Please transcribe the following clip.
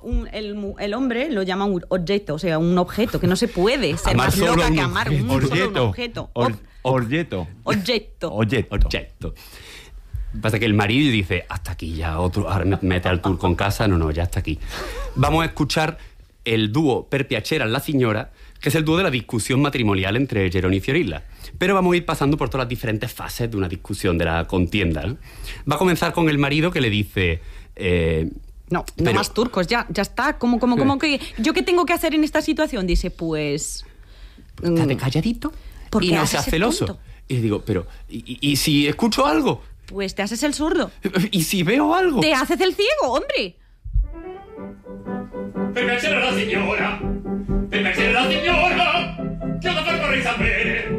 el hombre lo llama un objeto, o sea, un objeto, que no se puede ser Amar más solo loca un que amar un solo objeto. Objeto. Objeto. Pasa que el marido dice, hasta aquí ya, ahora me mete al turco en casa, no, ya hasta aquí. Vamos a escuchar el dúo per piacere alla signora, que es el dúo de la discusión matrimonial entre Geroni y Fiorilla. Pero vamos a ir pasando por todas las diferentes fases de una discusión, de la contienda, ¿no? Va a comenzar con el marido que le dice... No más turcos, ya está. ¿Cómo que yo qué tengo que hacer en esta situación? Dice, pues... Estate calladito y no seas celoso. Tonto? Y digo, pero... ¿y si escucho algo? Pues te haces el sordo. ¿Y si veo algo? Te haces el ciego, hombre. Per piacere alla signora, che cosa vorrei sapere?